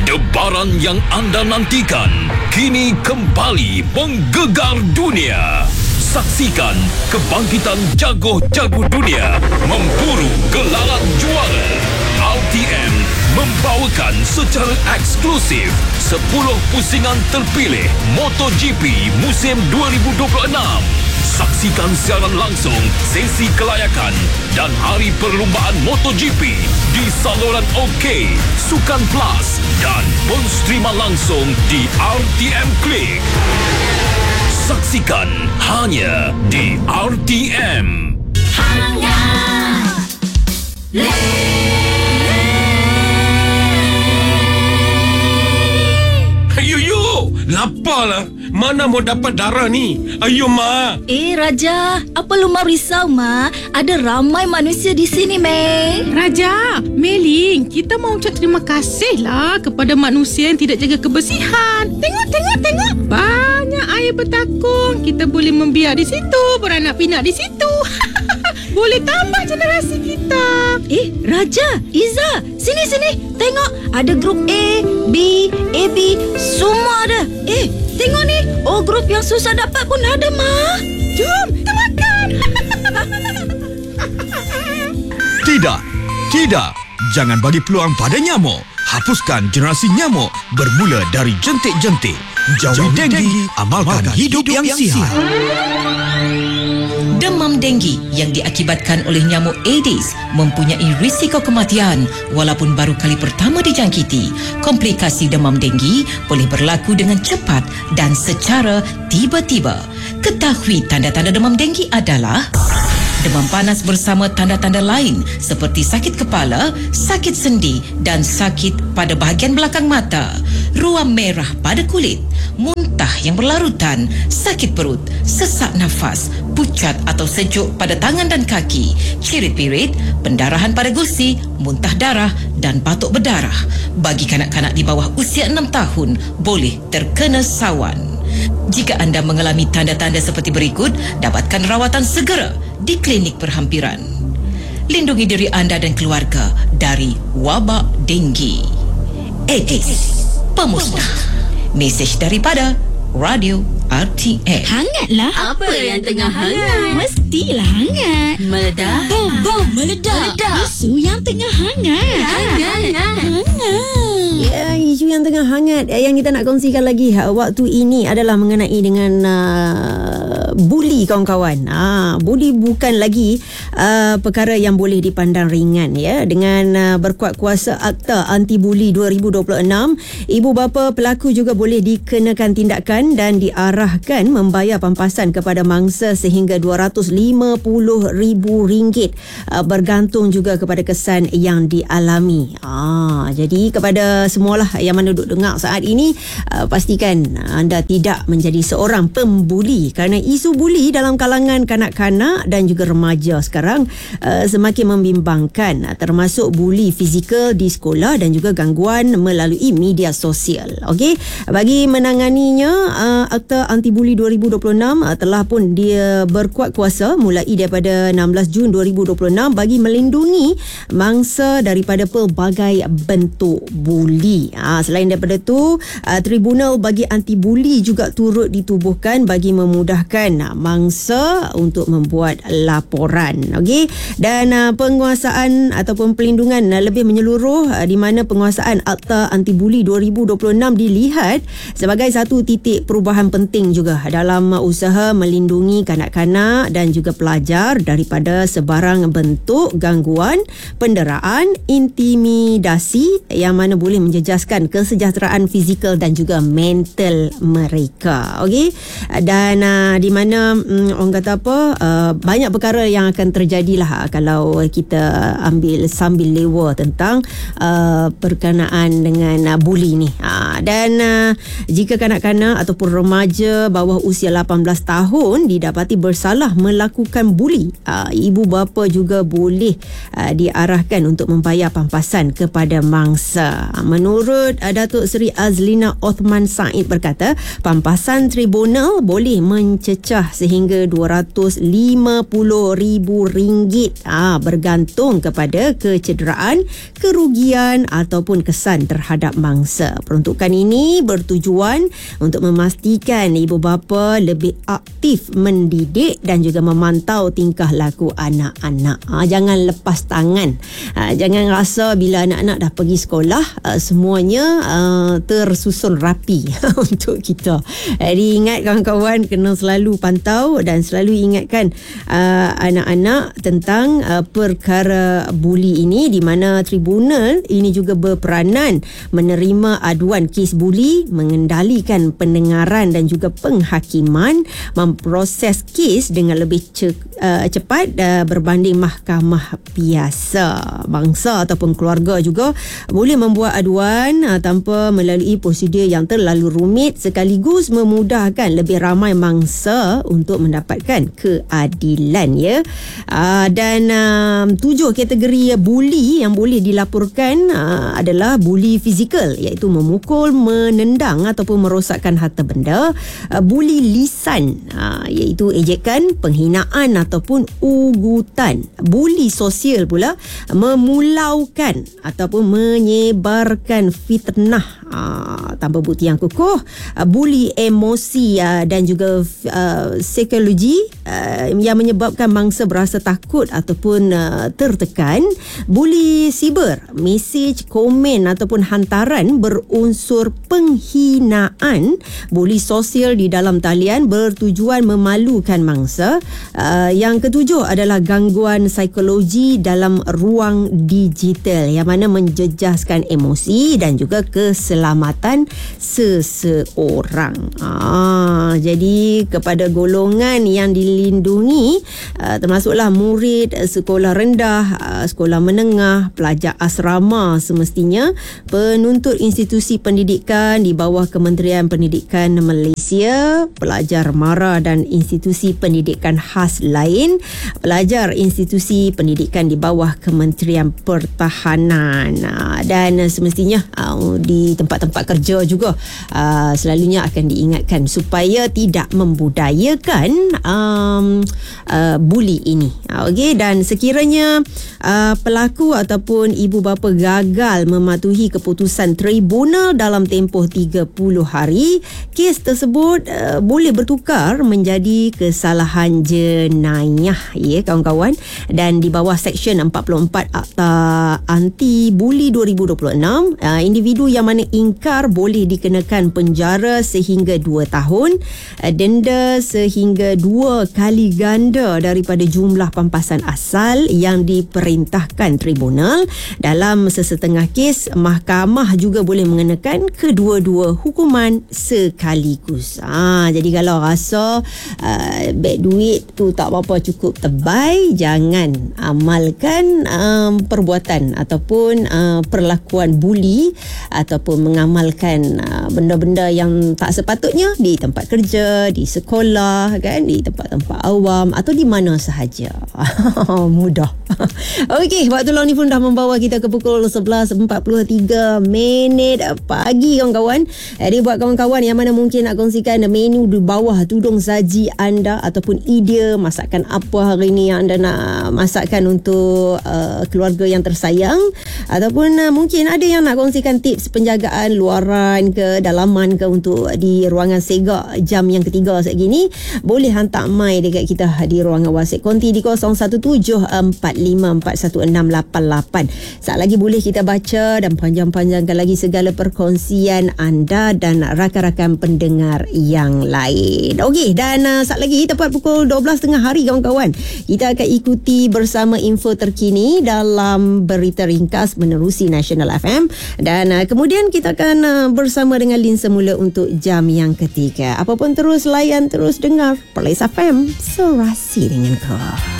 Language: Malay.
Debaran yang anda nantikan kini kembali menggegar dunia. Saksikan kebangkitan jago-jago dunia memburu gelaran juara. RTM membawakan secara eksklusif 10 pusingan terpilih MotoGP musim 2026. Saksikan siaran langsung sesi kelayakan dan hari perlumbaan MotoGP di saluran OK, Sukan Plus dan penstriman langsung di RTM Klik. Saksikan hanya di RTM. Hangat Ayo, laparlah. Mana mau dapat darah ni? Ayo, Ma. Raja, apa lu mau risau, Ma? Ada ramai manusia di sini, Mei. Raja, Meling, kita mau ucap terima kasih lah kepada manusia yang tidak jaga kebersihan. Tengok. Banyak air bertakung. Kita boleh membiak di situ, beranak pinak di situ. Boleh tambah generasi kita. Raja, Iza, sini. Tengok, ada grup A, B, AB, semua ada. Tengok ni. Oh, grup yang susah dapat pun ada, Ma. Jom, kita makan. Tidak. Jangan bagi peluang pada nyamuk. Hapuskan generasi nyamuk bermula dari jentik-jentik. Jauhi denggi, amalkan hidup yang sihat. Demam denggi yang diakibatkan oleh nyamuk Aedes mempunyai risiko kematian walaupun baru kali pertama dijangkiti. Komplikasi demam denggi boleh berlaku dengan cepat dan secara tiba-tiba. Ketahui tanda-tanda demam denggi adalah demam panas bersama tanda-tanda lain seperti sakit kepala, sakit sendi dan sakit pada bahagian belakang mata, ruam merah pada kulit, muntah yang berlarutan, sakit perut, sesak nafas, pucat atau sejuk pada tangan dan kaki, cirit-pirit, pendarahan pada gusi, muntah darah dan batuk berdarah. Bagi kanak-kanak di bawah usia 6 tahun, boleh terkena sawan. Jika anda mengalami tanda-tanda seperti berikut, dapatkan rawatan segera di klinik berhampiran. Lindungi diri anda dan keluarga dari wabak denggi. Aedes, pemusnah. Mesej daripada Radio RTM. Hangatlah. Apa yang tengah hangat? Mestilah hangat. Meledak. Bom meledak. Isu yang tengah hangat. Hangat. Ya, isu yang tengah hangat yang kita nak kongsikan lagi waktu ini adalah mengenai dengan buli, kawan-kawan. Buli bukan lagi perkara yang boleh dipandang ringan, ya. Dengan berkuat kuasa Akta Anti Buli 2026, ibu bapa pelaku juga boleh dikenakan tindakan dan diarahkan membayar pampasan kepada mangsa sehingga RM250,000, bergantung juga kepada kesan yang dialami. Jadi kepada semualah yang mana duduk dengar saat ini, pastikan anda tidak menjadi seorang pembuli, kerana isu buli dalam kalangan kanak-kanak dan juga remaja sekarang semakin membimbangkan, termasuk buli fizikal di sekolah dan juga gangguan melalui media sosial. Okey, bagi menanganinya, Akta Anti Buli 2026 telah pun dia berkuat kuasa mulai daripada 16 Jun 2026 bagi melindungi mangsa daripada pelbagai bentuk buli. Selain daripada itu, tribunal bagi anti buli juga turut ditubuhkan bagi memudahkan mangsa untuk membuat laporan. Okey, dan penguasaan ataupun pelindungan lebih menyeluruh, di mana penguasaan Akta Anti Buli 2026 dilihat sebagai satu titik perubahan penting juga dalam usaha melindungi kanak-kanak dan juga pelajar daripada sebarang bentuk gangguan, penderaan, intimidasi yang mana boleh menjejaskan kesejahteraan fizikal dan juga mental mereka. Okey, dan di mana orang kata apa, banyak perkara yang akan terjadilah kalau kita ambil sambil lewa tentang berkenaan dengan buli ni. Dan jika kanak-kanak ataupun remaja bawah usia 18 tahun didapati bersalah melakukan buli, ibu bapa juga boleh diarahkan untuk membayar pampasan kepada mangsa. Menurut Datuk Seri Azlina Othman Said berkata, pampasan tribunal boleh mencecah sehingga RM250,000 bergantung kepada kecederaan, kerugian ataupun kesan terhadap mangsa. Peruntukan ini bertujuan untuk memastikan ibu bapa lebih aktif mendidik dan juga memantau tingkah laku anak-anak. Jangan lepas tangan. Jangan rasa bila anak-anak dah pergi sekolah semuanya tersusun rapi untuk kita. Jadi ingat kawan-kawan, kena selalu pantau dan selalu ingatkan anak-anak tentang perkara buli ini, di mana tribunal ini juga berperanan menerima aduan kes buli, mengendalikan pendengaran dan juga penghakiman, memproses kes dengan lebih cepat berbanding mahkamah biasa. Bangsa ataupun keluarga juga boleh membuat aduan tanpa melalui prosedur yang terlalu rumit, sekaligus memudahkan lebih ramai mangsa untuk mendapatkan keadilan, ya. Dan 7 kategori buli yang boleh dilaporkan adalah buli fizikal, iaitu memukul, menendang ataupun merosakkan harta benda. Buli lisan, iaitu ejekan, penghinaan ataupun ugutan. Buli sosial pula, memulaukan ataupun menyebarkan fitnah tanpa bukti yang kukuh. Buli emosi dan juga psikologi yang menyebabkan mangsa berasa takut ataupun tertekan. Buli siber, mesej, komen ataupun hantaran berunsur penghinaan. Buli sosial di dalam talian bertujuan memalukan mangsa. Yang ketujuh adalah gangguan psikologi dalam ruang digital, yang mana menjejaskan emosi dan juga keselamatan seseorang. Jadi kepada golongan yang dilindungi termasuklah murid sekolah rendah, sekolah menengah, pelajar asrama semestinya, penuntut institusi pendidikan di bawah Kementerian Pendidikan Malaysia, pelajar MARA dan institusi pendidikan khas lain, pelajar institusi pendidikan di bawah Kementerian Pertahanan, dan semestinya di tempat-tempat kerja juga selalunya akan diingatkan supaya tidak membudayakan buli ini. Okey, dan sekiranya pelaku ataupun ibu bapa gagal mematuhi keputusan tribunal dalam tempoh 30 hari, kes tersebut boleh bertukar menjadi kesalahan jenayah, ya kawan-kawan. Dan di bawah Seksyen 44 Akta Anti Buli 2026, individu yang mana ingkar boleh dikenakan penjara sehingga 2 tahun, denda sehingga 2 kali ganda daripada jumlah pampasan asal yang diperintahkan tribunal. Dalam sesetengah kes, mahkamah juga boleh mengenakan kedua-dua hukuman sekaligus. Jadi kalau rasa beg duit tu tak apa-apa, cukup tebal, jangan amalkan perbuatan ataupun perlakuan buli ataupun mengamalkan benda-benda yang tak sepatutnya di tempat kerja, di sekolah, kan, di tempat-tempat awam atau di mana sahaja. Mudah. Okey, waktu long ni pun dah membawa kita ke pukul 11.43 pagi, kawan-kawan. Jadi buat kawan-kawan yang mana mungkin nak kongsikan menu di bawah tudung saji anda ataupun idea masakan apa hari ni yang anda nak masakkan untuk keluarga yang tersayang, ataupun mungkin ada yang nak kongsikan tips penjagaan luaran ke dalaman ke untuk di ruangan Sega jam yang ketiga saat gini, boleh hantar mai dekat kita di ruangan WhatsApp konti di 0174541688. Saat lagi boleh kita baca dan panjang-panjangkan lagi segala perkongsian anda dan rakan-rakan pendengar yang lain. Okey, dan saat lagi tepat pukul 12.30 hari, kawan-kawan, kita akan ikuti bersama info terkini dalam berita ringkas menerusi National FM, dan kemudian kita akan bersama dengan Lin semula untuk jam yang ketiga. Apapun terus layan, terus dengar Perlis FM, serasi dengan kau.